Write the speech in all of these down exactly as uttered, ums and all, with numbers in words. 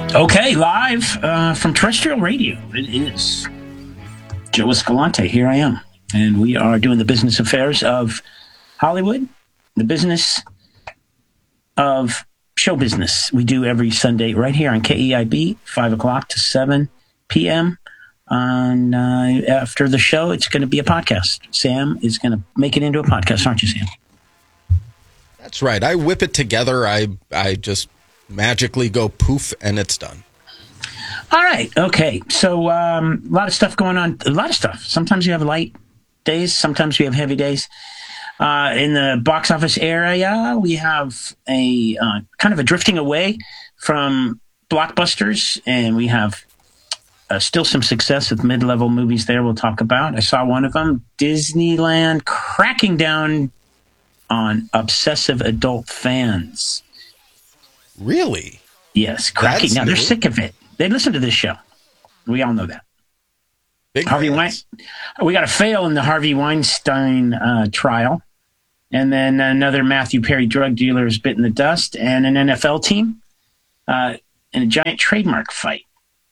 Okay, live uh, from terrestrial radio. It is Joe Escalante. Here I am. And we are doing the business affairs of Hollywood, the business of show business. We do every Sunday right here on K E I B, five o'clock to seven p.m. On, uh, after the show, it's going to be a podcast. Sam is going to make it into a podcast, aren't you, Sam? That's right. I whip it together. I I just magically go poof, and it's done. All right. Okay. So um, a lot of stuff going on. A lot of stuff. Sometimes you have light days. Sometimes we have heavy days. Uh, in the box office area, we have a uh, kind of a drifting away from blockbusters, and we have uh, still some success with mid-level movies there we'll talk about. I saw one of them, Disneyland cracking down on obsessive adult fans. Really? Yes, cracking down. They're sick of it. They listen to this show. We all know that. Big Harvey Wein- we got a fail in the Harvey Weinstein uh, trial. And then another Matthew Perry drug dealer is bitten the dust, and an N F L team uh, in a giant trademark fight.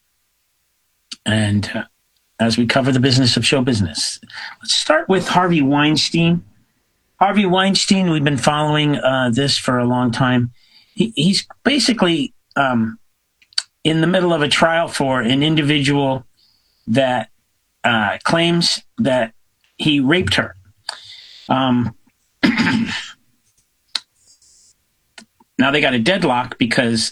And uh, as we cover the business of show business, let's start with Harvey Weinstein. Harvey Weinstein, we've been following uh, this for a long time. He, he's basically um, in the middle of a trial for an individual that uh, claims that he raped her. Um, now they got a deadlock because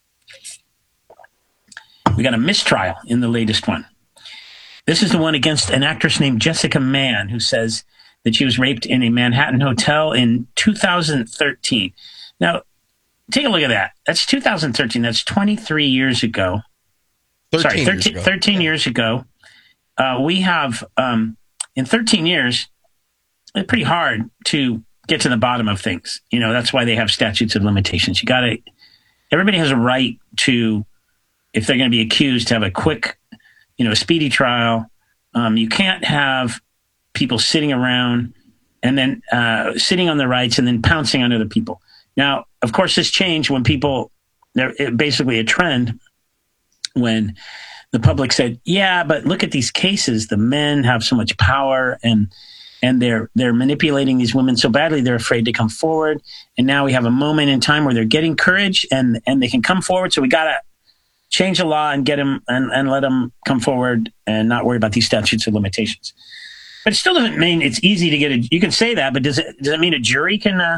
we got a mistrial in the latest one. This is the one against an actress named Jessica Mann, who says that she was raped in a Manhattan hotel in two thousand thirteen. Now, take a look at that. That's two thousand thirteen. That's twenty-three years ago. Sorry, thirteen, years ago. thirteen yeah. years ago. Uh, we have, um, in thirteen years, it's pretty hard to get to the bottom of things. You know, that's why they have statutes of limitations. You got to, everybody has a right to, if they're going to be accused, to have a quick, you know, a speedy trial. Um, you can't have people sitting around and then uh, sitting on their rights and then pouncing on other people. Now, of course, this changed when people, they're basically a trend when the public said, yeah, but look at these cases. The men have so much power and and they're they're manipulating these women so badly they're afraid to come forward. And now we have a moment in time where they're getting courage and, and they can come forward. So we got to change the law and get them and, and let them come forward and not worry about these statutes of limitations. But it still doesn't mean it's easy to get a, you can say that, but does it, does it mean a jury can, uh,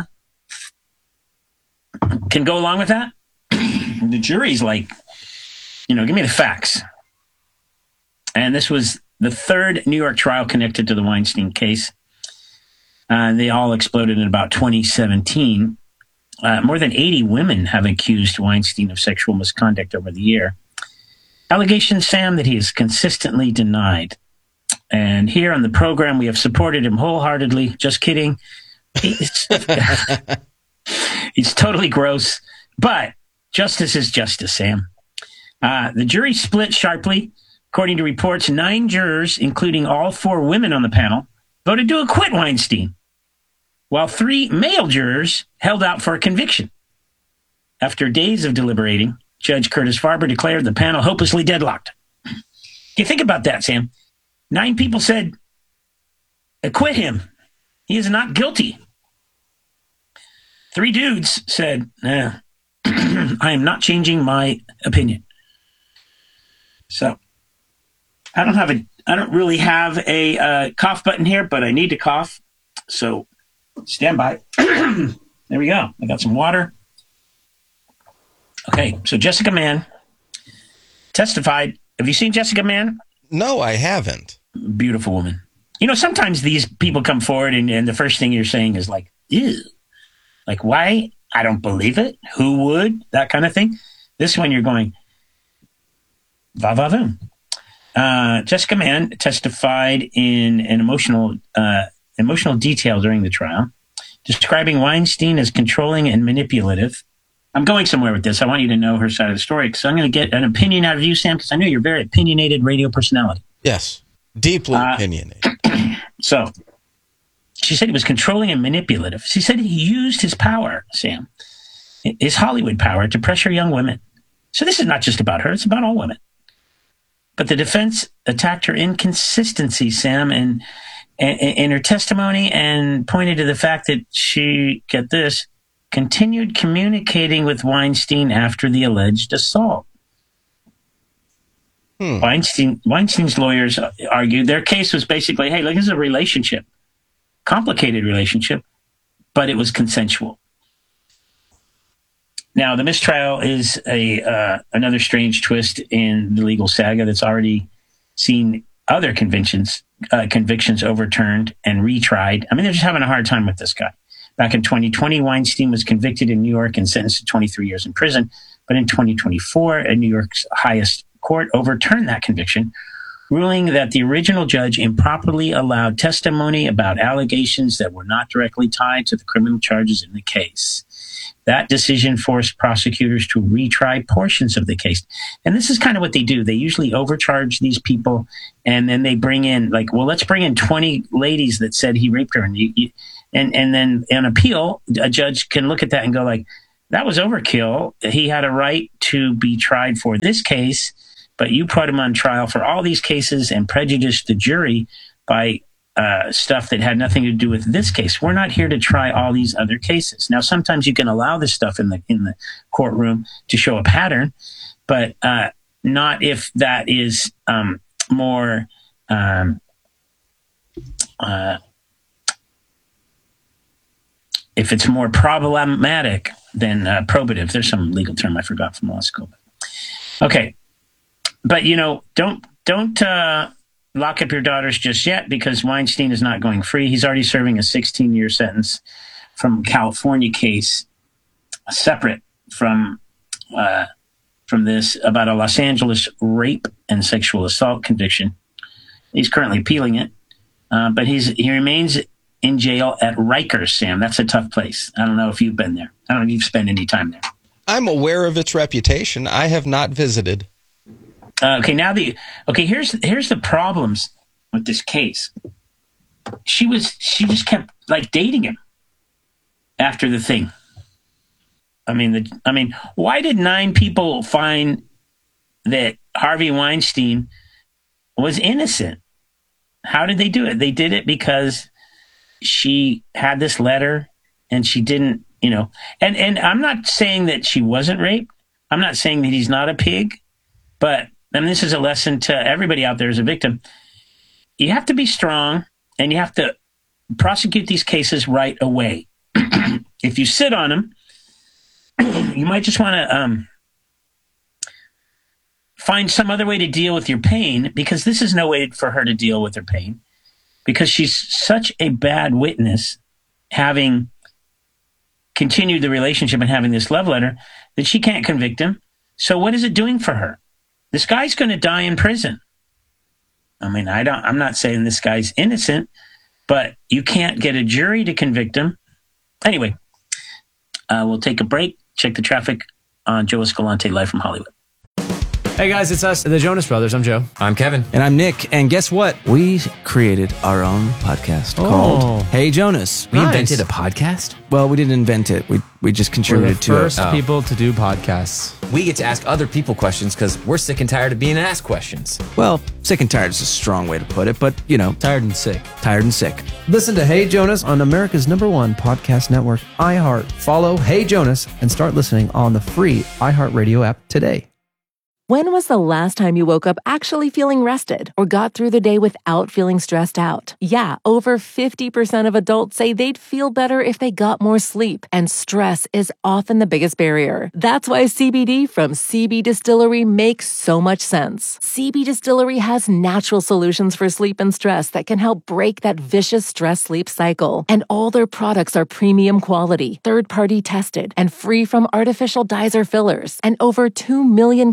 can go along with that? The jury's like, you know, give me the facts. And this was the third New York trial connected to the Weinstein case. Uh, they all exploded in about twenty seventeen. Uh, more than eighty women have accused Weinstein of sexual misconduct over the year. Allegations, Sam, that he has consistently denied. And here on the program, we have supported him wholeheartedly. Just kidding. It's, it's totally gross. But justice is justice, Sam. Uh, the jury split sharply. According to reports, nine jurors, including all four women on the panel, voted to acquit Weinstein, while three male jurors held out for a conviction. After days of deliberating, Judge Curtis Farber declared the panel hopelessly deadlocked. You think about that, Sam. Nine people said, acquit him. He is not guilty. Three dudes said, eh, I am not changing my opinion. So, I don't have a, I don't really have a uh, cough button here, but I need to cough. So, stand by. There we go. I got some water. Okay, so Jessica Mann testified. Have you seen Jessica Mann? No, I haven't. Beautiful woman. You know, sometimes these people come forward and, and the first thing you're saying is like, ew. Like, why? I don't believe it. Who would? That kind of thing. This one you're going, va va voom. Uh, Jessica Mann testified in an emotional, uh, emotional detail during the trial, describing Weinstein as controlling and manipulative. I'm going somewhere with this. I want you to know her side of the story, because I'm going to get an opinion out of you, Sam, because I know you're a very opinionated radio personality. Yes, deeply uh, opinionated. So, she said he was controlling and manipulative. She said he used his power, Sam, his Hollywood power, to pressure young women, So this is not just about her, it's about all women. But the defense attacked her inconsistency, Sam, and in her testimony, and pointed to the fact that she, get this, continued communicating with Weinstein after the alleged assault. Hmm. Weinstein, Weinstein's lawyers argued their case was basically, hey, look, this is a relationship, complicated relationship, but it was consensual. Now, the mistrial is a uh, another strange twist in the legal saga that's already seen other convictions uh, convictions overturned and retried. I mean, they're just having a hard time with this guy. Back in twenty twenty, Weinstein was convicted in New York and sentenced to twenty-three years in prison. But in twenty twenty-four, a New York's highest court overturned that conviction, ruling that the original judge improperly allowed testimony about allegations that were not directly tied to the criminal charges in the case. That decision forced prosecutors to retry portions of the case. And this is kind of what they do. They usually overcharge these people, and then they bring in, like, well, let's bring in twenty ladies that said he raped her. And, you, you, and, and then on appeal, a judge can look at that and go, like, that was overkill. He had a right to be tried for this case, but you put him on trial for all these cases and prejudiced the jury by uh, stuff that had nothing to do with this case. We're not here to try all these other cases. Now, sometimes you can allow this stuff in the in the courtroom to show a pattern, but uh, not if that is um, more um, uh, if it's more problematic than uh, probative. There's some legal term I forgot from law school. Okay. But, you know, don't don't uh, lock up your daughters just yet, because Weinstein is not going free. He's already serving a sixteen-year sentence from a California case, separate from uh, from this, about a Los Angeles rape and sexual assault conviction. He's currently appealing it, uh, but he's he remains in jail at Rikers, Sam. That's a tough place. I don't know if you've been there. I don't know if you've spent any time there. I'm aware of its reputation. I have not visited. Uh, okay, now the okay. Here's here's the problems with this case. She was she just kept like dating him after the thing. I mean, the I mean, why did nine people find that Harvey Weinstein was innocent? How did they do it? They did it because she had this letter and she didn't, you know. And and I'm not saying that she wasn't raped. I'm not saying that he's not a pig, but. And this is a lesson to everybody out there as a victim. You have to be strong, and you have to prosecute these cases right away. If you sit on them, you might just want to um, find some other way to deal with your pain, because this is no way for her to deal with her pain, because she's such a bad witness, having continued the relationship and having this love letter, that she can't convict him. So what is it doing for her? This guy's going to die in prison. I mean, I don't, I'm not saying this guy's innocent, but you can't get a jury to convict him. Anyway, uh, we'll take a break. Check the traffic on Joe Escalante, live from Hollywood. Hey guys, it's us, the Jonas Brothers. I'm Joe. I'm Kevin. And I'm Nick. And guess what? We created our own podcast oh. called Hey Jonas. We nice. invented a podcast? Well, we didn't invent it. We we just contributed to it. We're the first oh. people to do podcasts. We get to ask other people questions because we're sick and tired of being asked questions. Well, sick and tired is a strong way to put it, but, you know. Tired and sick. Tired and sick. Listen to Hey Jonas on America's number one podcast network, iHeart. Follow Hey Jonas and start listening on the free iHeartRadio app today. When was the last time you woke up actually feeling rested or got through the day without feeling stressed out? Yeah, over fifty percent of adults say they'd feel better if they got more sleep, and stress is often the biggest barrier. That's why C B D from C B Distillery makes so much sense. C B Distillery has natural solutions for sleep and stress that can help break that vicious stress-sleep cycle. And all their products are premium quality, third-party tested, and free from artificial dyes or fillers. And over two million customers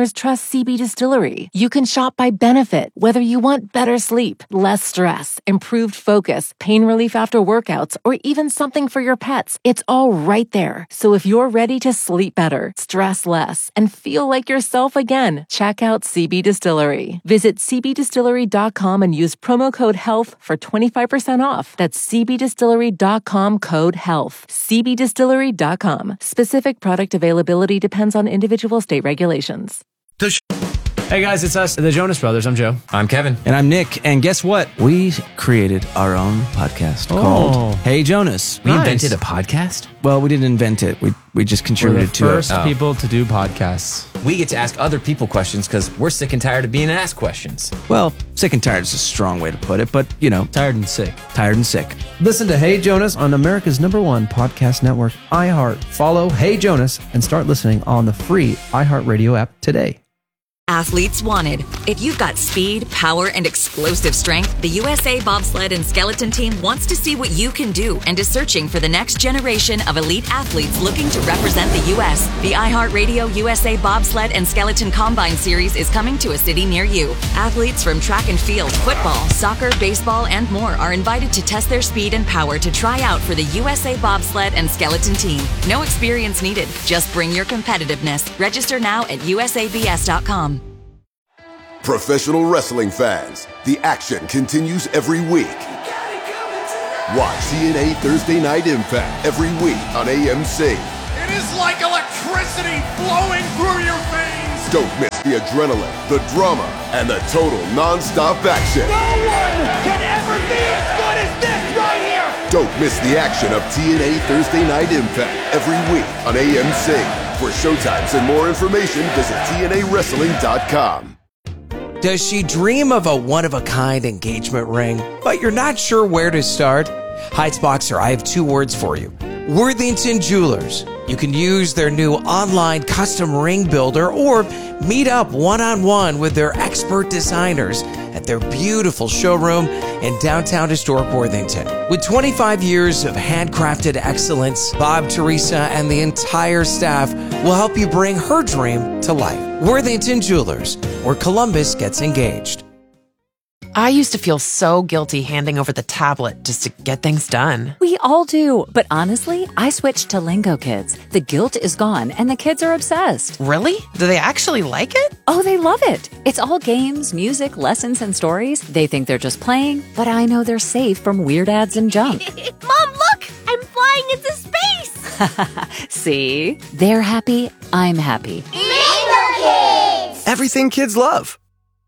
customers trust C B Distillery. You can shop by benefit, whether you want better sleep, less stress, improved focus, pain relief after workouts, or even something for your pets. It's all right there. So if you're ready to sleep better, stress less, and feel like yourself again, check out C B Distillery. Visit c b distillery dot com and use promo code HEALTH for twenty-five percent off. That's c b distillery dot com code HEALTH. c b distillery dot com. Specific product availability depends on individual state regulations. Hey guys, it's us, the Jonas Brothers. I'm Joe. I'm Kevin. And I'm Nick. And guess what? We created our own podcast Oh. called Hey Jonas. We Nice. invented a podcast? Well, we didn't invent it. We we just We're the contributed to first it. Oh. people to do podcasts. We get to ask other people questions because we're sick and tired of being asked questions. Well, sick and tired is a strong way to put it, but you know, Tired and sick. tired and sick. Listen to Hey Jonas on America's number one podcast network, iHeart. Follow Hey Jonas and start listening on the free iHeartRadio app today. Athletes wanted. If you've got speed, power, and explosive strength, the U S A Bobsled and Skeleton Team wants to see what you can do and is searching for the next generation of elite athletes looking to represent the U S. The iHeartRadio U S A Bobsled and Skeleton Combine Series is coming to a city near you. Athletes from track and field, football, soccer, baseball, and more are invited to test their speed and power to try out for the U S A Bobsled and Skeleton Team. No experience needed. Just bring your competitiveness. Register now at u s a b s dot com. Professional wrestling fans, the action continues every week. Watch T N A Thursday Night Impact every week on A M C. It is like electricity flowing through your veins. Don't miss the adrenaline, the drama, and the total non-stop action. No one can ever be as good as this right here. Don't miss the action of T N A Thursday Night Impact every week on A M C. For showtimes and more information, visit T N A wrestling dot com. Does she dream of a one-of-a-kind engagement ring, but you're not sure where to start? Heights Boxer, I have two words for you. Worthington Jewelers. You can use their new online custom ring builder or meet up one-on-one with their expert designers at their beautiful showroom in downtown historic Worthington. With twenty-five years of handcrafted excellence, Bob, Teresa, and the entire staff will help you bring her dream to life. Worthington Jewelers, where Columbus gets engaged. I used to feel so guilty handing over the tablet just to get things done. We all do, but honestly, I switched to Lingo Kids. The guilt is gone, and the kids are obsessed. Really? Do they actually like it? Oh, they love it. It's all games, music, lessons, and stories. They think they're just playing, but I know they're safe from weird ads and junk. Mom, look! I'm flying into space! See? They're happy, I'm happy. Lingo Kids! Everything kids love.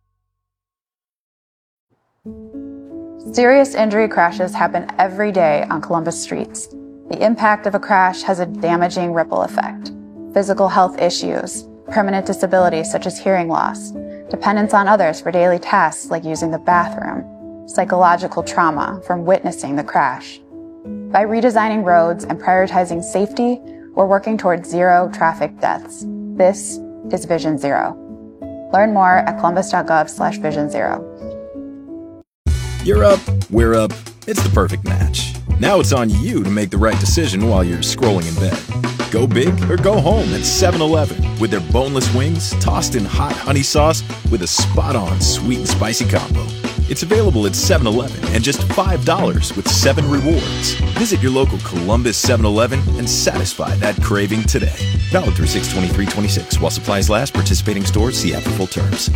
Serious injury crashes happen every day on Columbus streets. The impact of a crash has a damaging ripple effect. Physical health issues, permanent disabilities such as hearing loss, dependence on others for daily tasks like using the bathroom, psychological trauma from witnessing the crash. By redesigning roads and prioritizing safety, we're working towards zero traffic deaths. This is Vision Zero. Learn more at columbus.gov slash vision zero. You're up, we're up. It's the perfect match. Now it's on you to make the right decision while you're scrolling in bed. Go big or go home at seven eleven with their boneless wings tossed in hot honey sauce with a spot-on sweet and spicy combo. It's available at seven eleven and just five dollars with seven rewards. Visit your local Columbus seven eleven and satisfy that craving today. Valid through six twenty-three twenty-six while supplies last. Participating stores, see app for full terms.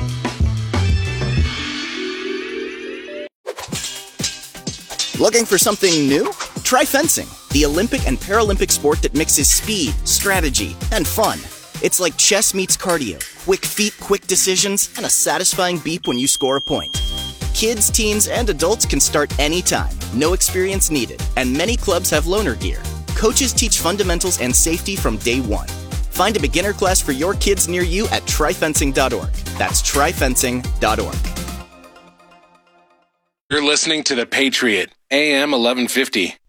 Looking for something new? Try fencing, the Olympic and Paralympic sport that mixes speed, strategy, and fun. It's like chess meets cardio, quick feet, quick decisions, and a satisfying beep when you score a point. Kids, teens, and adults can start anytime, no experience needed, and many clubs have loaner gear. Coaches teach fundamentals and safety from day one. Find a beginner class for your kids near you at try fencing dot org. That's try fencing dot org. You're listening to The Patriot, A M eleven fifty.